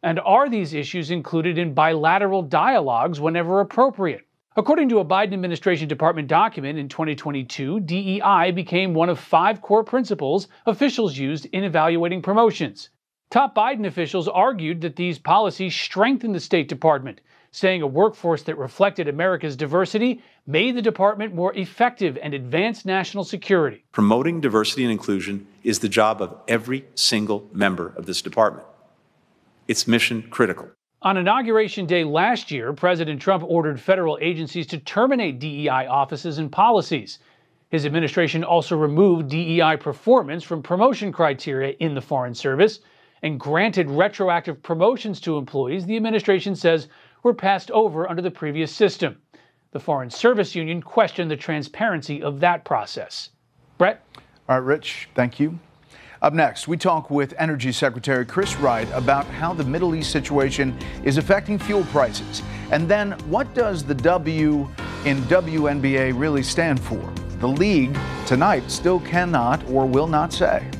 And are these issues included in bilateral dialogues whenever appropriate? According to a Biden administration department document in 2022, DEI became one of 5 core principles officials used in evaluating promotions. Top Biden officials argued that these policies strengthened the State Department, saying a workforce that reflected America's diversity made the department more effective and advanced national security. Promoting diversity and inclusion is the job of every single member of this department. It's mission critical. On Inauguration Day last year, President Trump ordered federal agencies to terminate DEI offices and policies. His administration also removed DEI performance from promotion criteria in the Foreign Service and granted retroactive promotions to employees the administration says were passed over under the previous system. The Foreign Service Union questioned the transparency of that process. Brett? All right, Rich, thank you. Up next, we talk with Energy Secretary Chris Wright about how the Middle East situation is affecting fuel prices. And then, what does the W in WNBA really stand for? The league tonight still cannot or will not say.